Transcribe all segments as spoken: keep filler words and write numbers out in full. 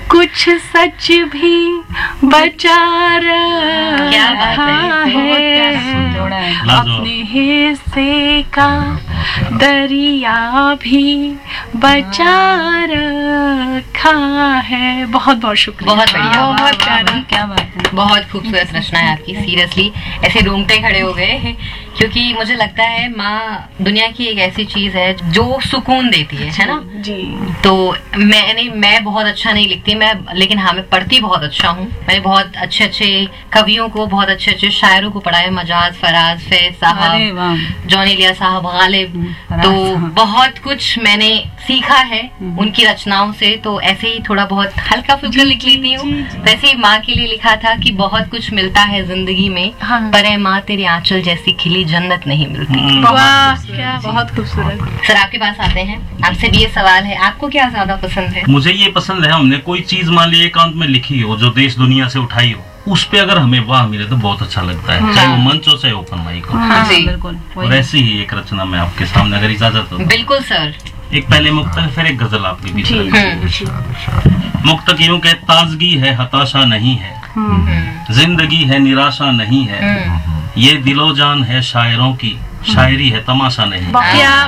कुछ सच भी बचा रखा है, अपने हिस्से का दरिया भी बचा रखा है। बहुत बहुत शुक्रिया। बहुत बढ़िया, बहुत प्यारा, क्या बात है, बहुत खूबसूरत रचना है आपकी। सीरियसली ऐसे रोंगटे खड़े हो गए हैं, क्योंकि मुझे लगता है माँ दुनिया की एक ऐसी चीज है जो सुकून देती है, है ना जी। तो मैंने मैं बहुत अच्छा नहीं लिखती मैं, लेकिन हाँ मैं पढ़ती बहुत अच्छा हूँ। मैंने बहुत अच्छे अच्छे कवियों को, बहुत अच्छे अच्छे शायरों को पढ़ा है, मजाज, फराज, फैज साहब, जॉनी लिया साहब, गालिब, तो बहुत कुछ मैंने सीखा है उनकी रचनाओं से। तो ऐसे ही थोड़ा बहुत हल्का फुल्का लिख लेती हूँ। वैसे ही माँ के लिए लिखा था कि बहुत कुछ मिलता है जिंदगी में, हाँ। पर है माँ तेरे आंचल जैसी खिली जन्नत नहीं मिलती। वाह, क्या बहुत खूबसूरत। सर आपके पास आते हैं, आपसे भी ये सवाल है, आपको क्या ज्यादा पसंद है? मुझे ये पसंद है, हमने कोई चीज मान ली एकांत में लिखी हो जो देश दुनिया से उठाई हो, उस पे अगर हमें वाह मिले तो बहुत अच्छा लगता है, चाहे वो मंच हो चाहे ओपन माइक हो। हाँ जी बिल्कुल। और ऐसी ही एक रचना मैं आपके सामने अगर इजाजत हो। बिल्कुल सर। एक पहले मुक्तक फिर एक गजल आपके बीच में। मुक्तक यूं के ताजगी है हताशा नहीं है, जिंदगी है निराशा नहीं है, ये दिलो जान है शायरों की, शायरी है तमाशा नहीं। क्या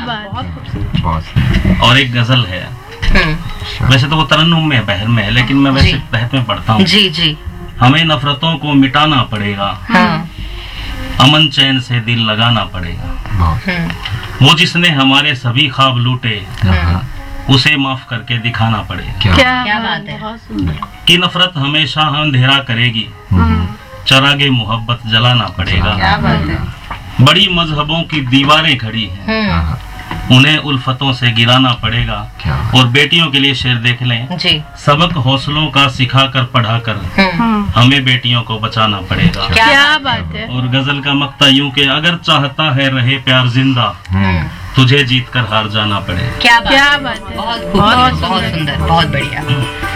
बात। और एक गजल है, वैसे तो वो तरन्नुम में है, बहर में है, लेकिन मैं वैसे बहर में पढ़ता हूँ। जी जी। हमें नफरतों को मिटाना पड़ेगा, हाँ। अमन चैन से दिल लगाना पड़ेगा, वो जिसने हमारे सभी ख्वाब लूटे, उसे माफ करके दिखाना पड़ेगा। क्या, क्या बात है। बहुत सुंदर। कि नफरत हमेशा अंधेरा करेगी, चरागे मोहब्बत जलाना पड़ेगा। क्या बात है। बड़ी मजहबों की दीवारें खड़ी हैं, उन्हें उल्फतों से गिराना पड़ेगा। और बेटियों के लिए शेर देख लें जी। सबक हौसलों का सिखा कर पढ़ा कर हमें बेटियों को बचाना पड़ेगा। क्या बात है। और गजल का मक्ता यूं के अगर चाहता है रहे प्यार जिंदा, तुझे जीत कर हार जाना पड़ेगा। क्या बात, क्या बात है। बहुत खूबसूरत, बहुत सुंदर, बहुत बढ़िया।